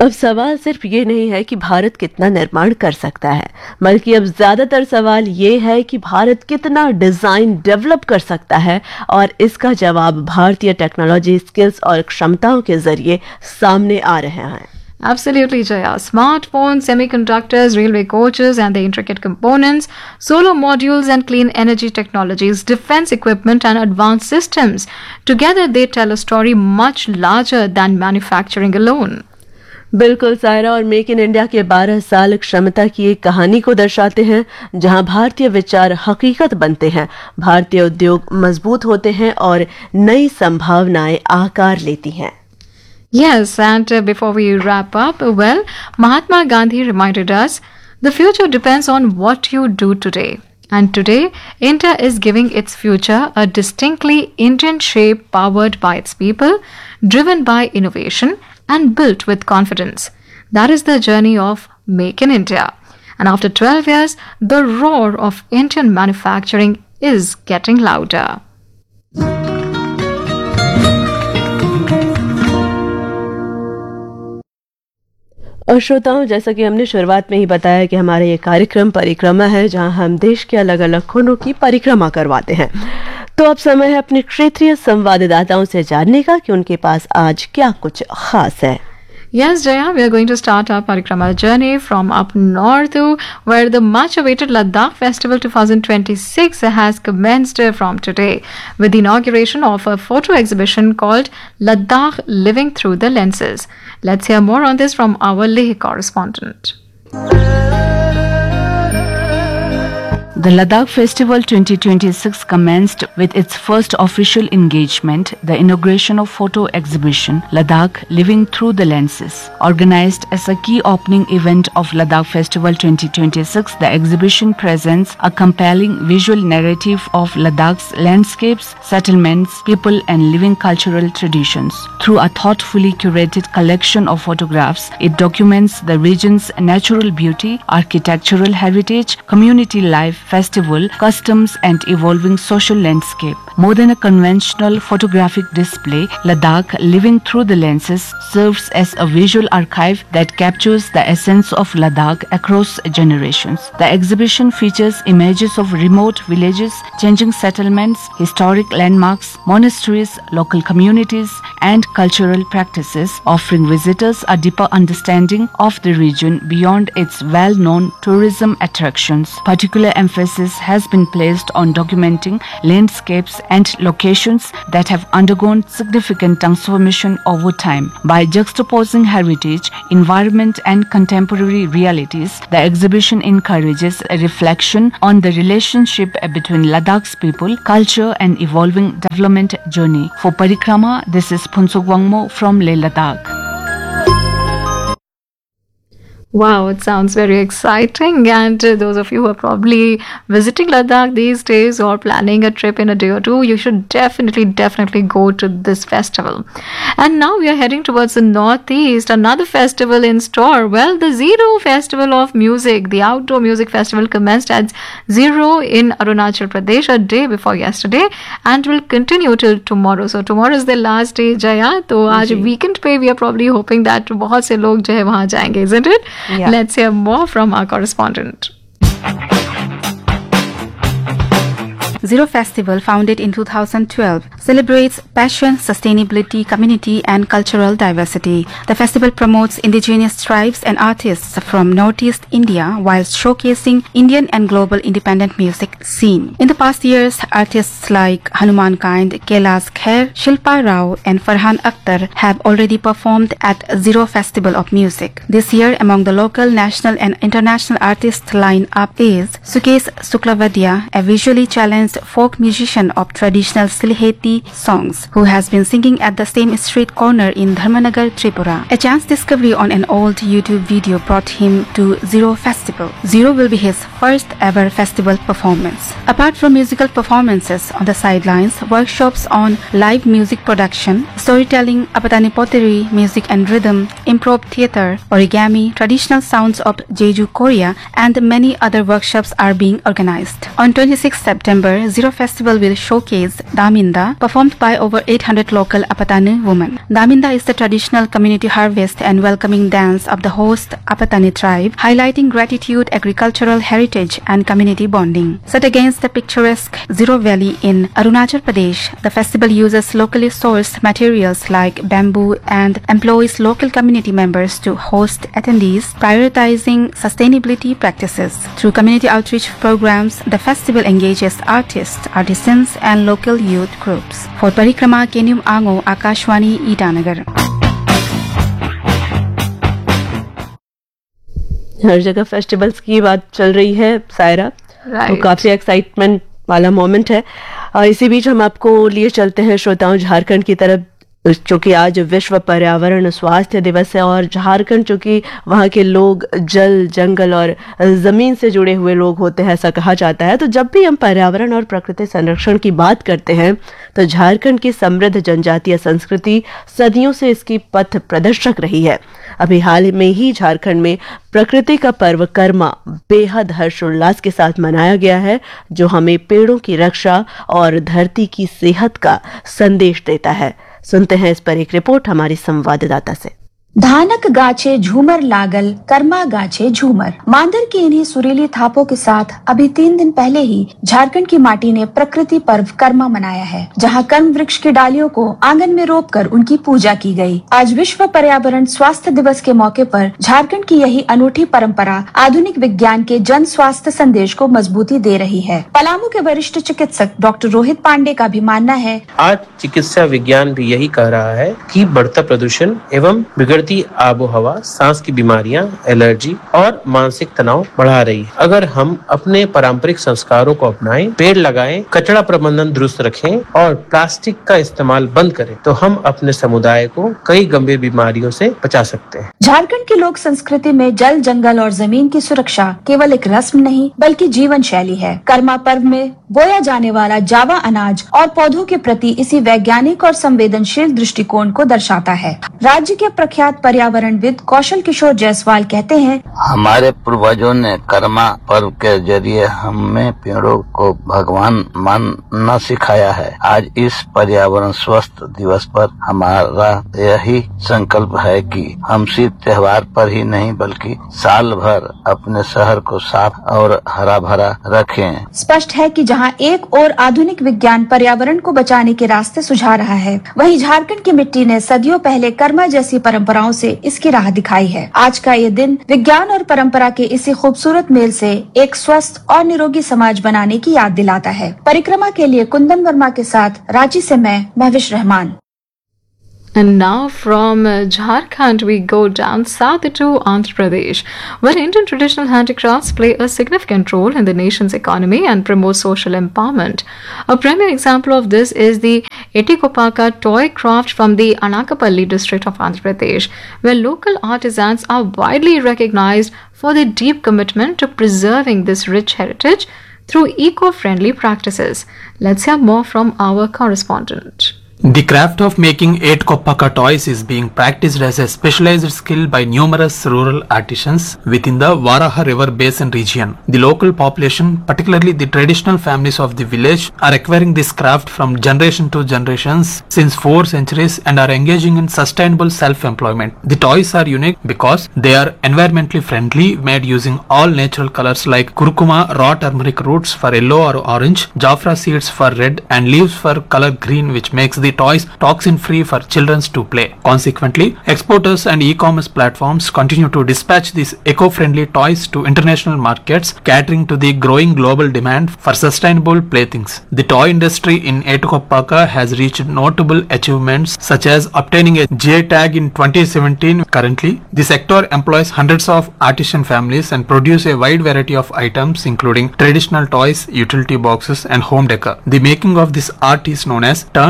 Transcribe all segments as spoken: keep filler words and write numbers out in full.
अब सवाल सिर्फ ये नहीं है कि भारत कितना निर्माण कर सकता है, बल्कि अब ज्यादातर सवाल ये है कि भारत कितना डिजाइन डेवलप कर सकता है, और इसका जवाब भारतीय टेक्नोलॉजी, स्किल्स और क्षमताओं के जरिए सामने आ रहे हैं। Absolutely, Jaya. Smartphones, semiconductors, railway coaches and the intricate components, solar modules and clean energy technologies, defense equipment and advanced systems. Together they tell a story much larger than manufacturing alone. बिल्कुल सायरा, और make in India के बारह साल क्षमता की एक कहानी को दर्शाते हैं, जहां भारतीय विचार हकीकत बनते हैं, भारतीय उद्योग मजबूत होते हैं और नई संभावनाएं आकार लेती हैं। Yes, and uh, before we wrap up, well, Mahatma Gandhi reminded us, the future depends on what you do today. And today, India is giving its future a distinctly Indian shape, powered by its people, driven by innovation, and built with confidence. That is the journey of Make in India. And after twelve years, the roar of Indian manufacturing is getting louder. और श्रोताओं, जैसा कि हमने शुरुआत में ही बताया कि हमारा ये कार्यक्रम परिक्रमा है, जहां हम देश के अलग अलग कोनों की परिक्रमा करवाते हैं। तो अब समय है अपने क्षेत्रीय संवाददाताओं से जानने का कि उनके पास आज क्या कुछ खास है। Yes, Jaya, we are going to start our Parikrama journey from up north, where the much-awaited Ladakh Festival twenty twenty-six has commenced from today with the inauguration of a photo exhibition called Ladakh Living Through the Lenses. Let's hear more on this from our Leh correspondent. The Ladakh Festival twenty twenty-six commenced with its first official engagement, the inauguration of photo exhibition Ladakh Living Through the Lenses. Organized as a key opening event of Ladakh Festival twenty twenty-six, the exhibition presents a compelling visual narrative of Ladakh's landscapes, settlements, people and living cultural traditions. Through a thoughtfully curated collection of photographs, it documents the region's natural beauty, architectural heritage, community life, festival, customs and evolving social landscape. More than a conventional photographic display, Ladakh Living Through the Lenses serves as a visual archive that captures the essence of Ladakh across generations. The exhibition features images of remote villages, changing settlements, historic landmarks, monasteries, local communities and cultural practices, offering visitors a deeper understanding of the region beyond its well-known tourism attractions. Particular emphasis has been placed on documenting landscapes and locations that have undergone significant transformation over time. By juxtaposing heritage, environment and contemporary realities, the exhibition encourages a reflection on the relationship between Ladakh's people, culture and evolving development journey. For Parikrama, this is Phuntsuk Wangmo from Leh Ladakh. Wow, it sounds very exciting. And uh, those of you who are probably visiting Ladakh these days or planning a trip in a day or two, you should definitely, definitely go to this festival. And now we are heading towards the northeast, another festival in store. Well, the Zero Festival of Music, the outdoor music festival, commenced at Zero in Arunachal Pradesh a day before yesterday and will continue till tomorrow. So tomorrow is the last day, Jaya. So आज weekend पे we are probably hoping that बहुत से लोग जो है वहाँ जाएंगे, isn't it? Yeah. Let's hear more from our correspondent. Zero Festival, founded in two thousand twelve, celebrates passion, sustainability, community and cultural diversity. The festival promotes indigenous tribes and artists from Northeast India whilst showcasing Indian and global independent music scene. In the past years, artists like Hanuman Kind, Kailash Kher, Shilpa Rao and Farhan Akhtar have already performed at Zero Festival of Music. This year, among the local, national and international artists line-up is Sukesh Suklavadia, a visually challenged folk musician of traditional Sylheti songs, who has been singing at the same street corner in Dharmanagar, Tripura. A chance discovery on an old YouTube video brought him to Zero Festival. Zero will be his first ever festival performance. Apart from musical performances on the sidelines, workshops on live music production, storytelling, Apatani pottery, music and rhythm, improv theatre, origami, traditional sounds of Jeju, Korea, and many other workshops are being organized. On twenty-sixth September, Zero Festival will showcase Daminda, performed by over eight hundred local Apatani women. Daminda is the traditional community harvest and welcoming dance of the host Apatani tribe, highlighting gratitude, agricultural heritage, and community bonding. Set against the picturesque Zero Valley in Arunachal Pradesh, the festival uses locally sourced materials like bamboo and employs local community members to host attendees, prioritizing sustainability practices. Through community outreach programs, the festival engages artists, artisans, and local youth groups. For Parikrama, Kenyum Ango, Akashwani, Itanagar. हर जगह festivals की बात चल रही है सायरा, तो काफी excitement वाला moment है। और इसी बीच हम आपको लिए चलते हैं श्रोताओं झारखंड की तरफ, चूँकि आज विश्व पर्यावरण स्वास्थ्य दिवस है और झारखंड चूँकि वहाँ के लोग जल जंगल और ज़मीन से जुड़े हुए लोग होते हैं, ऐसा कहा जाता है। तो जब भी हम पर्यावरण और प्रकृति संरक्षण की बात करते हैं तो झारखंड की समृद्ध जनजातीय संस्कृति सदियों से इसकी पथ प्रदर्शक रही है। अभी हाल में ही झारखंड में प्रकृति का पर्व कर्मा बेहद हर्षोल्लास के साथ मनाया गया है, जो हमें पेड़ों की रक्षा और धरती की सेहत का संदेश देता है। सुनते हैं इस पर एक रिपोर्ट हमारी संवाददाता से। धानक गाछे झूमर लागल, कर्मा गाछे झूमर। मांदर की इन्हीं सुरीली थापों के साथ अभी तीन दिन पहले ही झारखंड की माटी ने प्रकृति पर्व कर्मा मनाया है, जहां कर्म वृक्ष की डालियों को आंगन में रोपकर उनकी पूजा की गई। आज विश्व पर्यावरण स्वास्थ्य दिवस के मौके पर झारखंड की यही अनूठी परंपरा आधुनिक विज्ञान के जन स्वास्थ्य संदेश को मजबूती दे रही है। पलामू के वरिष्ठ चिकित्सक डॉक्टर रोहित पांडे का भी मानना है, आज चिकित्सा विज्ञान भी यही कह रहा है कि बढ़ता प्रदूषण एवं बिगड़ आबो हवा सांस की बीमारियां, एलर्जी और मानसिक तनाव बढ़ा रही है। अगर हम अपने पारंपरिक संस्कारों को अपनाएं, पेड़ लगाएं, कचरा प्रबंधन दुरुस्त रखें और प्लास्टिक का इस्तेमाल बंद करें, तो हम अपने समुदाय को कई गंभीर बीमारियों से बचा सकते हैं। झारखंड की लोक संस्कृति में जल, जंगल और जमीन की सुरक्षा केवल एक रस्म नहीं बल्कि जीवन शैली है। कर्मा पर्व में बोया जाने वाला जावा अनाज और पौधों के प्रति इसी वैज्ञानिक और संवेदनशील दृष्टिकोण को दर्शाता है। राज्य के प्रख्यात पर्यावरणविद कौशल किशोर जायसवाल कहते हैं, हमारे पूर्वजों ने कर्मा पर्व के जरिए हमें पेड़ों को भगवान मानना सिखाया है। आज इस पर्यावरण स्वस्थ दिवस पर हमारा यही संकल्प है कि हम सिर्फ त्योहार पर ही नहीं बल्कि साल भर अपने शहर को साफ और हरा भरा रखें। स्पष्ट है कि जहां एक और आधुनिक विज्ञान पर्यावरण को बचाने के रास्ते सुझा रहा है, वहीं झारखंड की मिट्टी ने सदियों पहले कर्मा जैसी परंपराओं से इसकी राह दिखाई है। आज का ये दिन विज्ञान और परंपरा के इसी खूबसूरत मेल से एक स्वस्थ और निरोगी समाज बनाने की याद दिलाता है। परिक्रमा के लिए कुंदन वर्मा के साथ रांची से मैं Mahwish Rahman. And now from uh, Jharkhand we go down south to Andhra Pradesh, where Indian traditional handicrafts play a significant role in the nation's economy and promote social empowerment. A premier example of this is the Etikopaka toy craft from the Anakapalli district of Andhra Pradesh, where local artisans are widely recognized for their deep commitment to preserving this rich heritage through eco-friendly practices. Let's hear more from our correspondent. The craft of making eight kopaka toys is being practiced as a specialized skill by numerous rural artisans within the Varaha River Basin region. The local population, particularly the traditional families of the village, are acquiring this craft from generation to generations since four centuries and are engaging in sustainable self-employment. The toys are unique because they are environmentally friendly, made using all natural colors like kurkuma, raw turmeric roots for yellow or orange, jafra seeds for red, and leaves for color green, which makes the toys toxin free for children to play. Consequently, exporters and e-commerce platforms continue to dispatch these eco-friendly toys to international markets, catering to the growing global demand for sustainable playthings. The toy industry in Etikopaka has reached notable achievements such as obtaining a G I tag in twenty seventeen. Currently, the sector employs hundreds of artisan families and produce a wide variety of items including traditional toys, utility boxes and home decor. The making of this art is known as turned wood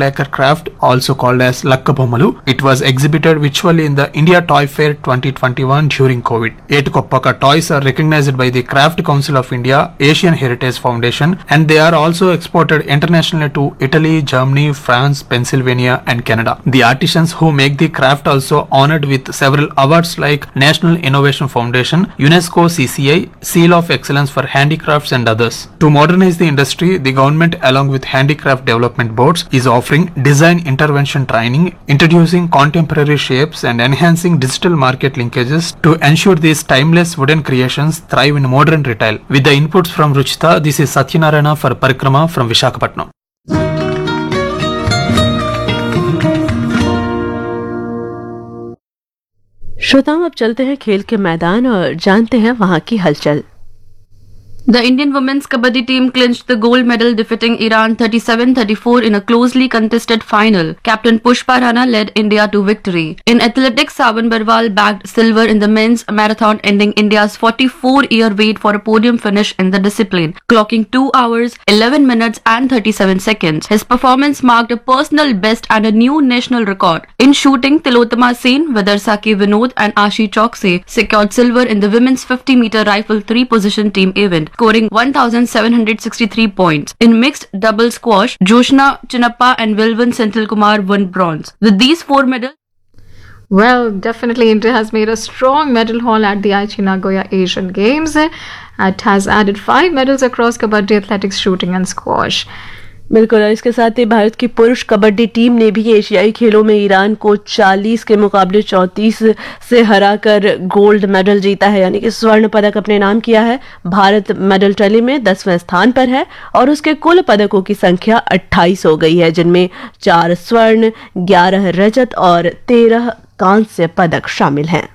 lacquer craft, also called as Lakkabomalu. It was exhibited virtually in the India Toy Fair twenty twenty-one during COVID. Etukoppaka toys are recognized by the Craft Council of India, Asian Heritage Foundation, and they are also exported internationally to Italy, Germany, France, Pennsylvania, and Canada. The artisans who make the craft also honored with several awards like National Innovation Foundation, UNESCO C C I, Seal of Excellence for Handicrafts, and others. To modernize the industry, the government, along with handicraft development boards, is offering design intervention training, introducing contemporary shapes, and enhancing digital market linkages to ensure these timeless wooden creations thrive in modern retail. With the inputs from Ruchita, this is Satyanarayana for Parikrama from Visakhapatnam. श्रोताओं, अब चलते हैं खेल के मैदान और जानते हैं वहां की हलचल। The Indian women's kabaddi team clinched the gold medal, defeating Iran thirty-seven thirty-four in a closely contested final. Captain Pushpa Rana led India to victory. In athletics, Saban Barwal bagged silver in the men's marathon, ending India's forty-four-year wait for a podium finish in the discipline, clocking two hours, eleven minutes and thirty-seven seconds. His performance marked a personal best and a new national record. In shooting, Tilotama Sen, Vidarsaki Vinod and Ashi Chokse secured silver in the women's fifty-meter rifle three-position team event, scoring one thousand seven hundred sixty-three points. In mixed double squash, Joshna Chinnappa and Vilvan Senthilkumar won bronze. With these four medals, well, definitely India has made a strong medal haul at the Aichi Nagoya Asian Games. It has added five medals across kabaddi, athletics, shooting and squash. बिल्कुल, और इसके साथ ही भारत की पुरुष kabaddi team ने भी एशियाई खेलों में ईरान को चालीस के मुकाबले चौंतीस से हराकर गोल्ड मेडल जीता है, यानी कि स्वर्ण पदक अपने नाम किया है। भारत मेडल टैली में दसवें स्थान पर है और उसके कुल पदकों की संख्या अट्ठाईस हो गई है, जिनमें चार स्वर्ण, ग्यारह रजत और तेरह कांस्य पदक शामिल हैं।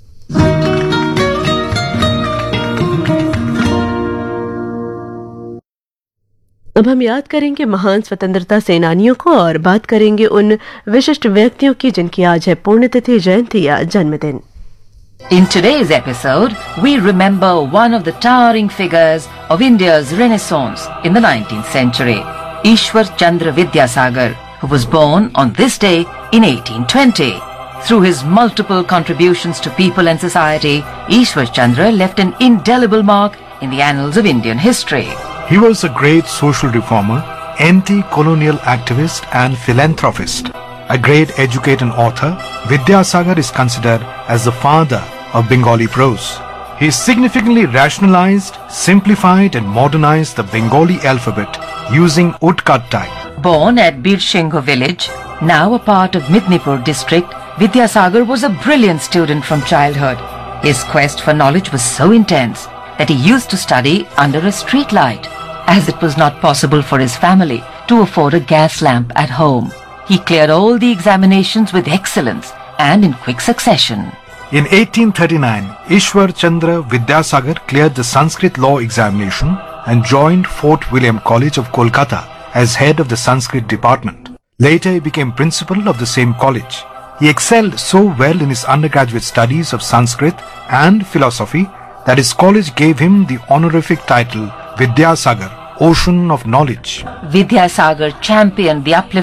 अब हम याद करेंगे महान स्वतंत्रता सेनानियों को और बात करेंगे उन विशिष्ट व्यक्तियों की जिनकी आज है पुण्यतिथि, जयंती या जन्मदिन। In today's episode, we remember one of the towering figures of India's Renaissance in the nineteenth century, Ishwar Chandra Vidyasagar, who was born on this day in eighteen twenty. Through his multiple contributions to people and society, Ishwar Chandra left an indelible mark in the annals of Indian history. He was a great social reformer, anti-colonial activist and philanthropist. A great educator and author, Vidyasagar is considered as the father of Bengali prose. He significantly rationalized, simplified and modernized the Bengali alphabet using woodcut type. Born at Birshingho village, now a part of Midnipur district, Vidyasagar was a brilliant student from childhood. His quest for knowledge was so intense that he used to study under a street light, as it was not possible for his family to afford a gas lamp at home. He cleared all the examinations with excellence and in quick succession. In eighteen thirty-nine, Ishwar Chandra Vidyasagar cleared the Sanskrit law examination and joined Fort William College of Kolkata as head of the Sanskrit department. Later he became principal of the same college. He excelled so well in his undergraduate studies of Sanskrit and philosophy that his college gave him the honorific title Vidyasagar, Ocean of Knowledge. Vidyasagar championed the upliftment